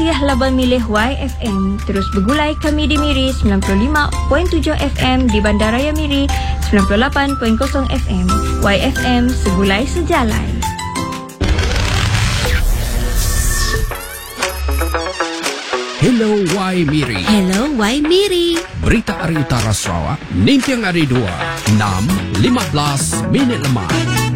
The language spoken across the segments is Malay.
siah laban milih YFM. Terus bergulai kami di Miri 95.7 FM, di Bandaraya Miri 98.0 FM. YFM segulai sejalai. Hello Y Miri. Hello Y Miri. Berita Hari Utara Sarawak, Nimpiang Hari 2, 6.15 minit lemah.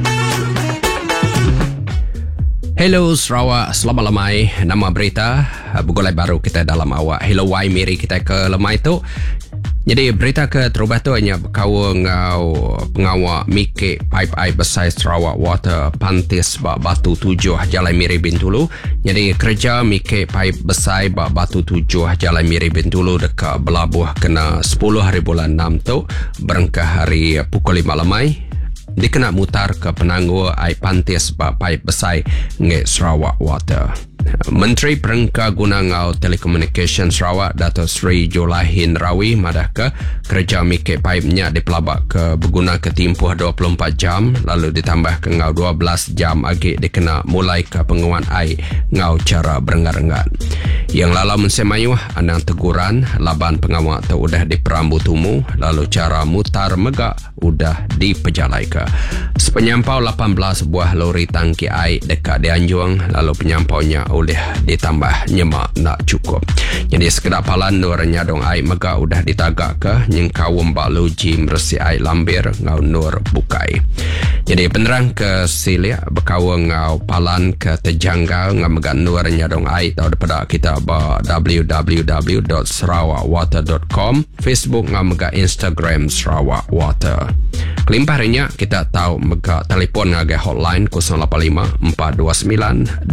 Hello Sarawak, selamat lemai. Nama berita bergulai baru kita dalam awak Hello Y Miri kita ke lemai tu. Jadi berita ke terubah tu hanya berkawa ngau pengawak mikik pipe air besar Sarawak Water Pantis Batu 7 Jalan Miri Bintulu. Jadi kerja mikik pipe besar Batu 7 Jalan Miri Bintulu dekat Belabuh kena 10 hari bulan 6 tu berengkah hari pukul 5 lemai. Dia kena mutar ke penangguh air pantis pipe besar nge Sarawak Water. Menteri Perengka Guna Ngau Telekomunikasi Sarawak Dato' Sri Jolahin Rawi madah ke kerja mikik paipnya dipelabak ke berguna ke tempoh 24 jam lalu ditambah ke ngau 12 jam lagi dikena mulai ke penguat air ngau cara berenggat-enggat. Yang lalu mensemayuh anang teguran laban pengawal tu udah diperambu tumu lalu cara mutar megak udah dipejalai ke. Sepenyampau 18 buah lori tangki air dekat Dianjuang lalu penyampaunya oleh ditambah nyemak nak cukup. Jadi sekedar palan nur nyadong air megak udah ditagak ke nyengkawum baluji meresik air lambir ngau nur bukai. Jadi penerang ke silia berkawa ngau palan ke terjanggal ngau megak nur nyadong air tau daripada kita www.sarawakwater.com, Facebook ngau megak Instagram Sarawak Water. Kelimpah harinya kita tahu megak telefon ngagai hotline 085 429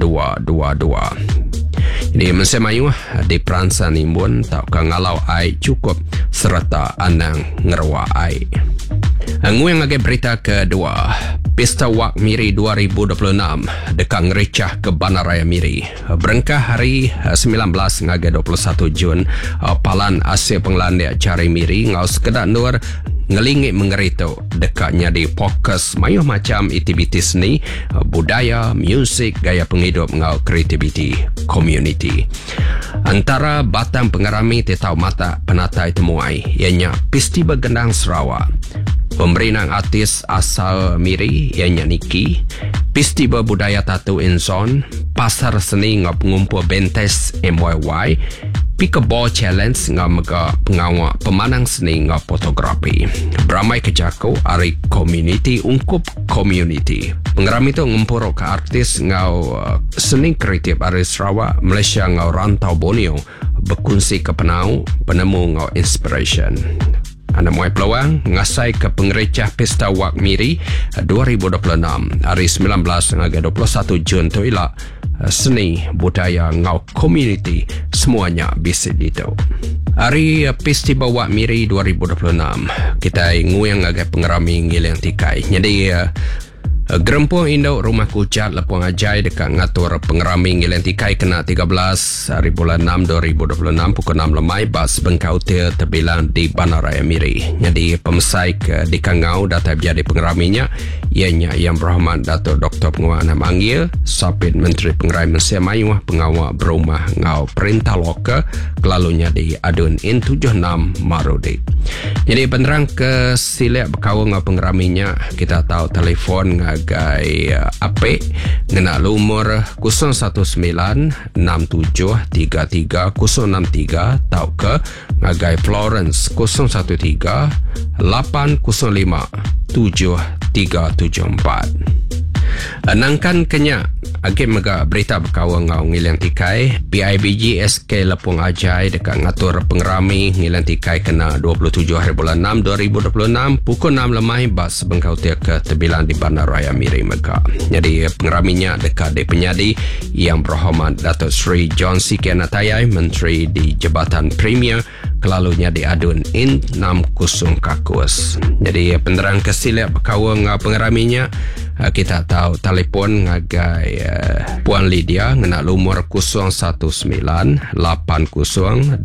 222. Jadi mensemayuh di peransan imbun tak ngalau air cukup serta anang ngerwa air. Yang ngagai berita kedua, Pesta Wak Miri 2026 dekat ngericah ke Bandaraya Miri. Berengkah hari 19 ngagai 21 Jun, Palan Asia Penglandia Cari Miri ngau sekedar nur ngelingit mengerito dekatnya di fokus mayuh macam aktiviti seni, budaya, muzik, gaya penghidup ngau kreativiti community. Antara batang pengerami tetau mata penata itu muai ianya Festival Gendang Sarawak. Pemberian artis asal Miri ianya Niki, Festival Budaya Tatu Inzon, Pasar Seni ngau pengumpul Bentes MYY, Pickleball Challenge ngau mega pengawak pemanang seni ngau fotografi. Beramai kejako ari community ungkup community. Pengeram itu ngumpul ke artis ngau seni kreatif ari Sarawak, Malaysia ngau rantau Borneo berkongsi ke penemu ngau inspiration. Anda muai peluang ngasai ke pengerecah Pesta Wak Miri 2026 hari 19 hingga 21 Jun tu ialah seni budaya ngau community semuanya bisa itu. Hari Festival Wak Miri 2026 kita nguyang agak pengerami ngilang tikai. Jadi Gerempuh Induk Rumah Kucat Lepuang Ajai dekat ngatur pengerami ngilang tikai kena 13 hari bulan 6 2026 pukul 6 lemai bas Bengkau Tir terbilang di Bandaraya Miri. Jadi pemesai ke di Kangau datang jadi pengeraminya ianya Yang Berhormat Dato' Dr. Penguat Manggil Sapit Menteri Pengerai Malaysia Mayuh Pengawal Berumah Ngau Perintah Loka kelalunya di Adun In 76 Marudi. Jadi penerang ke silap berkawa ngau pengeraminya kita tahu telefon ngagai ape ngena lumur 0196733 063 tau ke ngagai Florence 013 805 7374. Nangkan kenya agak mega berita berkawa ngau ngilang tikai PIBG SK Lepung Ajai dekat ngatur pengerami ngilang tikai kena 27 hari bulan 6 2026 pukul 6 lemai bas Bengkau Tir ke terbilang di Bandaraya Miri Mega. Jadi pengeraminya dekat di penyadi Yang Berhormat Dato' Sri John C. Natayai Menteri di Jabatan Premier kelalunya di Adun In 60 Kakus. Jadi penerang kesilap berkawa ngau pengeraminya kita tahu telefon ngagai Puan Lydia ngena lumur 019802948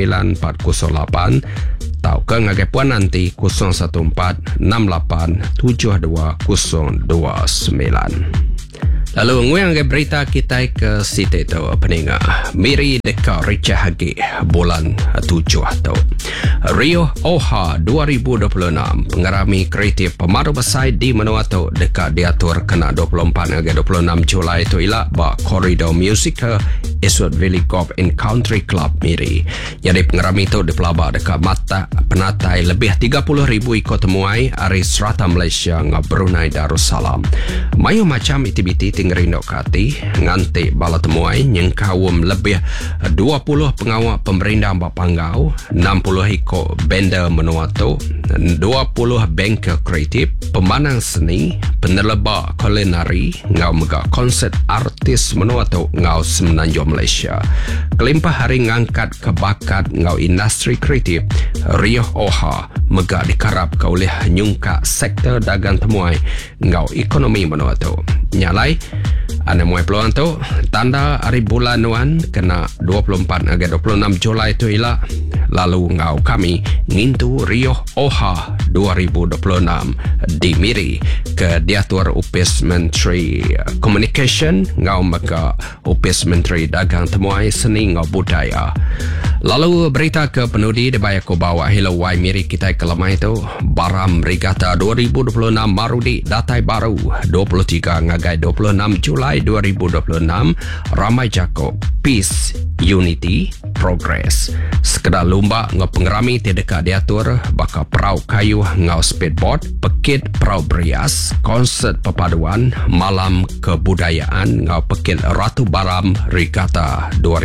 tau ke ngagai Puan nanti 014687229. Lalu nguang ke berita kita ke site tu peninga miri dekat Richa Hagi bulan 7 tu. Rio Oha 2026 pengarami kreatif pemadu besar di menua tu dekat diatur kena 24 hingga 26 Julai tu ialah ba Corridor Music Eastwood Valley Golf and Country Club miri. Jadi pengarami tu dipelabak dekat mata penatai lebih 30,000 ikut temuai ari serata Malaysia ngah Brunei Darussalam. Mayu macam aktiviti tingerindok kati nganti bala temuai yang kawum lebih 20 pengawal pemerintah Bapanggau, 60 ikut benda menua tu, 20 bengkel kreatif, pemanang seni, penelebak kulinari, ngau mega konsert artis menua tu ngau semenanjung Malaysia. Kelimpah hari ngangkat kebakat ngau industri kreatif, Rio Oha mega dikarap ke oleh nyungka sektor dagang temuai ngau ekonomi menua tu. Nyalai ane muai peluang tu tanda hari bulan nuan kena 24 hingga 26 Julai tu ialah lalu ngau kami ngintu Rio Oha 2026 di Miri ke diatur Upis Menteri Communication ngau maka Upis Menteri Dagang Temuai Seni ngau Budaya. Lalu berita ke penudi di bayar ko bawa Hello Wai Miri kita ke lemah itu Baram Regatta 2026 Marudi datai baru 23 ngagai 26 Julai 2026 ramai jako Peace, Unity, Progress. Sekedar lomba ngau pengerami tidak diatur baka perau kayu ngau speedboat, pekit perau berias, konsert perpaduan, malam kebudayaan ngau pekit Ratu Baram Regatta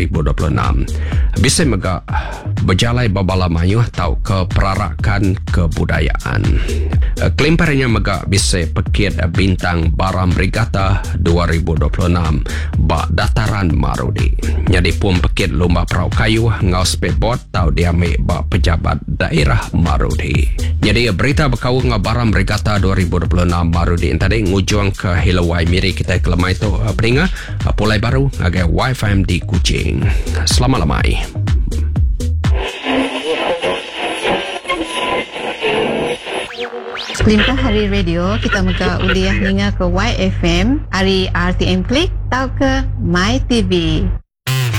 2026. Bisa mega berjalai babala mayu tau keperarakan kebudayaan. Kelimparnya mega bisa pekit bintang Baram Regatta 2026 ba dataran Marudi. Jadi pun pekit lomba perau kayu ngau speedboat tau diambil ba pejabat daerah Marudi. Jadi berita berkau ngau Baram Regatta 2026 Marudi tadi ngujung ke Hello Wai Miri kita ke lemah itu peringat pulai baru agak Wi-Fi di Kuching. Selamat lemai. Kelimpah hari radio kita muka uliah ninga ke YFM hari RTM Klik tau ke My TV.